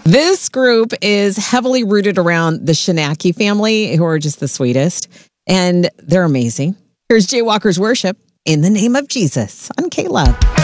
This group is heavily rooted around the Shenaki family, who are just the sweetest, and they're amazing. Here's Jaywalker's Worship in the Name of Jesus on K-Love.